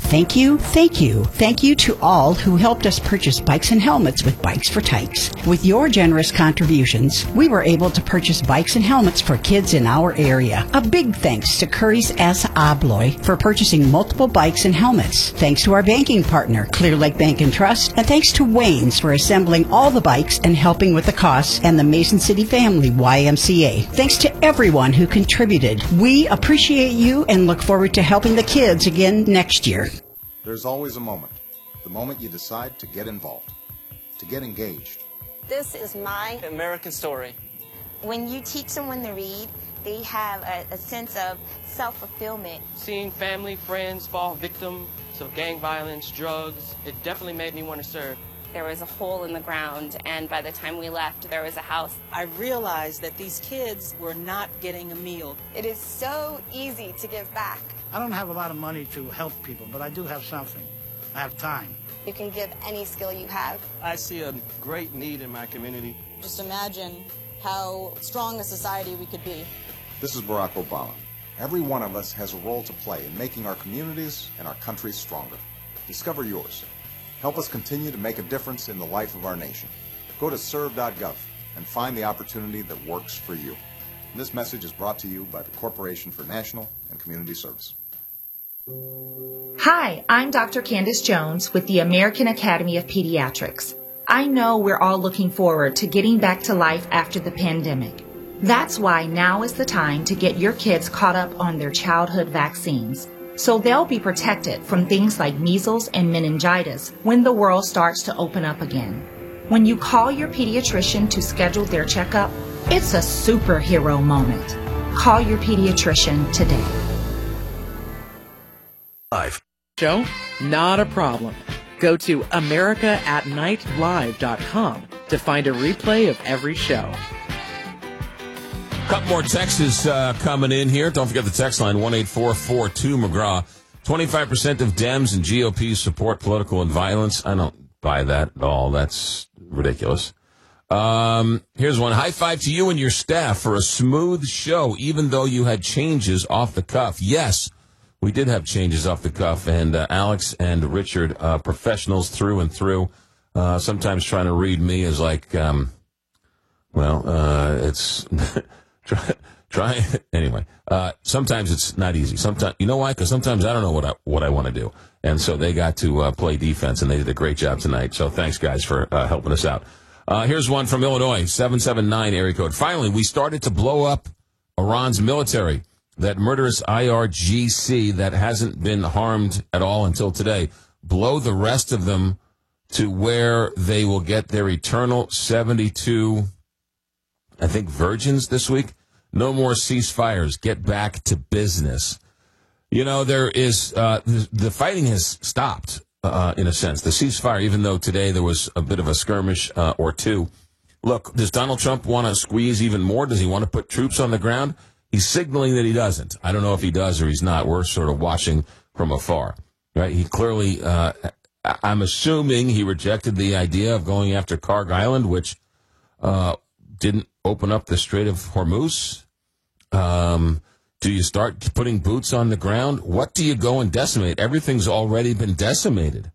Thank you, thank you, thank you to all who helped us purchase bikes and helmets with Bikes for Tykes. With your generous contributions, we were able to purchase bikes and helmets for kids in our area. A big thanks to Curry's S. Abloy for purchasing multiple bikes and helmets. Thanks to our banking partner, Clear Lake Bank and Trust, and thanks to Wayne's for assembling all the bikes and helping with the costs, and the Mason City Family YMCA. Thanks to everyone who contributed. We appreciate you and look forward to helping the kids again next year. There's always a moment. The moment you decide to get involved, to get engaged. This is my American story. When you teach someone to read, they have a sense of self-fulfillment. Seeing family, friends fall victim to gang violence, drugs, it definitely made me want to serve. There was a hole in the ground, and by the time we left, there was a house. I realized that these kids were not getting a meal. It is so easy to give back. I don't have a lot of money to help people, but I do have something. I have time. You can give any skill you have. I see a great need in my community. Just imagine how strong a society we could be. This is Barack Obama. Every one of us has a role to play in making our communities and our country stronger. Discover yours. Help us continue to make a difference in the life of our nation. Go to serve.gov and find the opportunity that works for you. This message is brought to you by the Corporation for National and Community Service. Hi, I'm Dr. Candace Jones with the American Academy of Pediatrics. I know we're all looking forward to getting back to life after the pandemic. That's why now is the time to get your kids caught up on their childhood vaccines, so they'll be protected from things like measles and meningitis when the world starts to open up again. When you call your pediatrician to schedule their checkup, it's a superhero moment. Call your pediatrician today. Live. Show? Not a problem. Go to americaatnightlive.com to find a replay of every show. Couple more texts coming in here. Don't forget the text line, 1-844-2-McGraw. 25% of Dems and GOP support political and violence. I don't buy that at all. That's ridiculous. Here's one. High five to you and your staff for a smooth show, even though you had changes off the cuff. Yes, we did have changes off the cuff, and Alex and Richard, professionals through and through. Sometimes trying to read me is like, it's try anyway. Sometimes it's not easy. Sometimes, you know why? Because sometimes I don't know what I want to do, and so they got to play defense, and they did a great job tonight. So thanks, guys, for helping us out. Here's one from Illinois, 779 area code. Finally, we started to blow up Iran's military. That murderous IRGC that hasn't been harmed at all until today. Blow the rest of them to where they will get their eternal 72, I think, virgins this week. No more ceasefires. Get back to business. You know, there is, the fighting has stopped, in a sense. The ceasefire, even though today there was a bit of a skirmish or two. Look, does Donald Trump want to squeeze even more? Does he want to put troops on the ground? He's signaling that he doesn't. I don't know if he does or he's not. We're sort of watching from afar, right? He clearly, I'm assuming he rejected the idea of going after Karg Island, which didn't open up the Strait of Hormuz. Do you start putting boots on the ground? What do you go and decimate? Everything's already been decimated.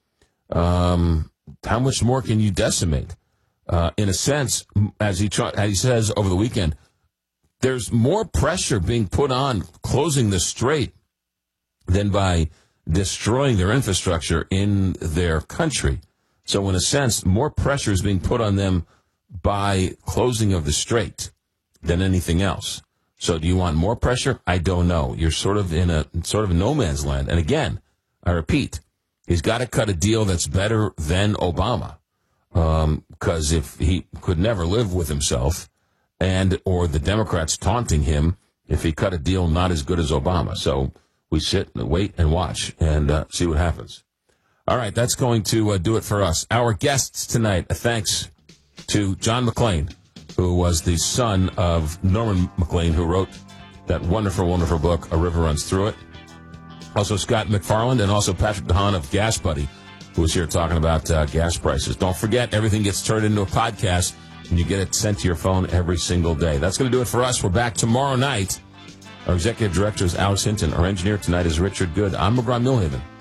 How much more can you decimate? In a sense, as he says over the weekend, there's more pressure being put on closing the strait than by destroying their infrastructure in their country. So in a sense, more pressure is being put on them by closing of the strait than anything else. So do you want more pressure? I don't know. You're sort of in a sort of no man's land. And again, I repeat, he's got to cut a deal that's better than Obama. Because if he could never live with himself, or the Democrats taunting him if he cut a deal not as good as Obama. So we sit and wait and watch and see what happens. All right, that's going to do it for us. Our guests tonight, thanks to John McClane, who was the son of Norman McClain, who wrote that wonderful, wonderful book, A River Runs Through It. Also Scott McFarland and also Patrick DeHaan of Gas Buddy, who was here talking about gas prices. Don't forget, everything gets turned into a podcast, and you get it sent to your phone every single day. That's going to do it for us. We're back tomorrow night. Our executive director is Alex Hinton. Our engineer tonight is Richard Good. I'm McGraw-Milhaven.